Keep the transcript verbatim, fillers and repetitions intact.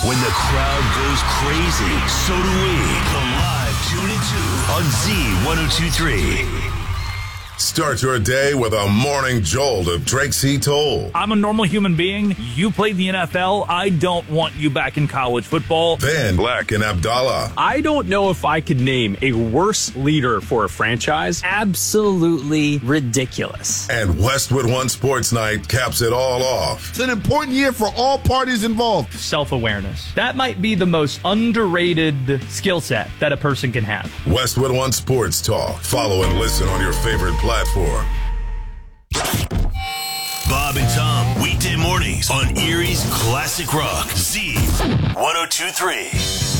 When the crowd goes crazy, so do we. The live two to two on Z one oh two three. Start your day with a morning jolt of Drake C. Toll. I'm a normal human being. You played the N F L. I don't want you back in college football. Then Black and Abdallah. I don't know if I could name a worse leader for a franchise. Absolutely ridiculous. And Westwood One Sports Night caps it all off. It's an important year for all parties involved. Self-awareness. That might be the most underrated skill set that a person can have. Westwood One Sports Talk. Follow and listen on your favorite platform. Bob and Tom, weekday mornings on Erie's Classic Rock, Z one oh two three.